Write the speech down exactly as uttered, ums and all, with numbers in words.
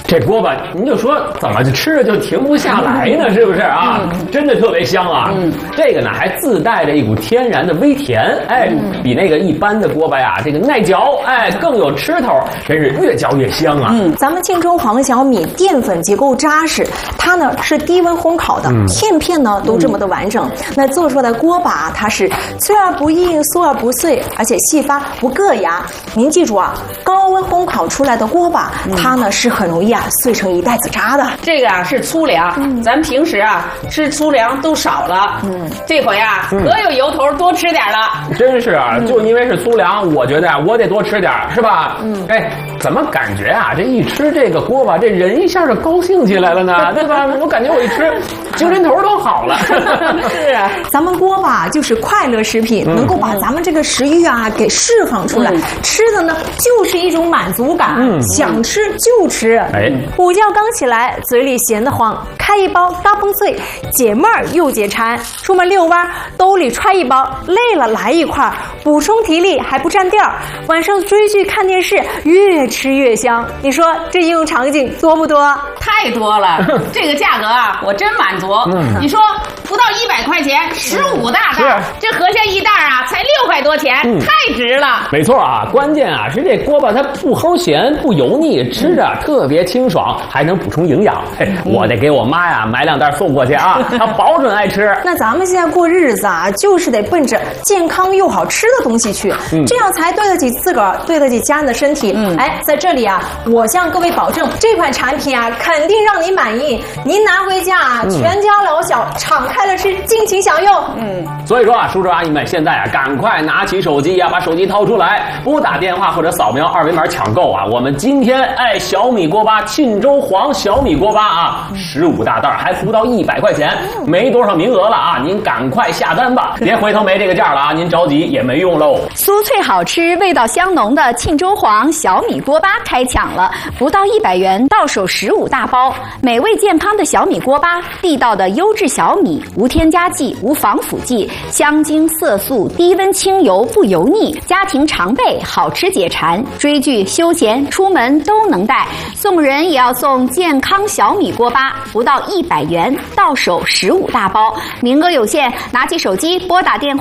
这锅巴您就说怎么就吃着就停不下来呢？是不是啊？嗯、真的特别香啊！嗯，这个呢还自带着一股天然的微甜，哎，嗯、比那个一般的锅巴呀，这个耐嚼，哎，更有吃头，真是越嚼越香啊！ 嗯，咱们庆中黄小米淀粉结构扎实，它呢是低温烘烤的，嗯、片片呢都这么的完整。嗯、那做出来的锅巴，它是脆而不硬，酥而不碎，而且细发不硌牙。您记住啊，高温烘烤出来的锅巴，嗯、它呢是很容易啊碎成一袋子渣的。 这个啊是粗粮，嗯、咱平时啊吃粗粮都少了，嗯，这回啊可有由头多吃点了。 真是啊，就因为是粗粮，我觉得啊我得多吃点，是吧？嗯，哎，怎么感觉啊这一吃这个锅巴，这人一下就高兴起来了呢？对吧？我感觉我一吃，精神头都好了。 是啊，咱们锅巴就是快乐食品，嗯、能够把咱们这个食欲啊给释放出来，嗯、吃的呢就是一种满足感，嗯、想吃就吃。哎，午觉刚起来，嘴里闲得慌，开一包嘎嘣脆，解闷儿又解馋。出门遛弯，兜里揣一包，累了来一块，补充体力还不占地儿。晚上追剧看电视，越吃越香。你说这应用场景多不多？ 太多了，这个价格啊，我真满足。嗯、你说不到一百块钱，十五大袋，这合下一袋啊，才六块多钱，嗯、太值了。 没错啊，关键啊是这锅巴它不齁咸，不油腻，吃着特别清爽，还能补充营养。嘿，我得给我妈呀买两袋送过去啊，她保准爱吃。 那咱们现在过日子啊，就是得奔着健康又好吃的东西去，嗯、这样才对得起自个儿，对得起家人的身体。嗯，哎，在这里啊，我向各位保证，这款产品啊，肯定让您满意。您拿回家啊，嗯、全家老小敞开了吃，尽情享用。嗯， 所以说啊，叔叔阿姨们现在啊，赶快拿起手机啊，把手机掏出来，拨打电话或者扫描二维码抢购啊。我们今天哎，小米锅巴沁州黄小米锅巴啊，十五大袋还不到一百块钱，没多少名额了啊，您赶快下单吧，别回头没这个价了啊，您着急也没用喽。 酥脆好吃、味道香浓的沁州黄小米锅巴开抢了，不到一百元到手十五大包，美味健康的小米锅巴，地道的优质小米，无添加剂、无防腐剂，香精色素，低温清油不油腻，家庭常备，好吃解馋，追剧、休闲、出门都能带。送人也要送健康小米锅巴，不到一百元到手十五大包，名额有限，拿起手机拨打电话。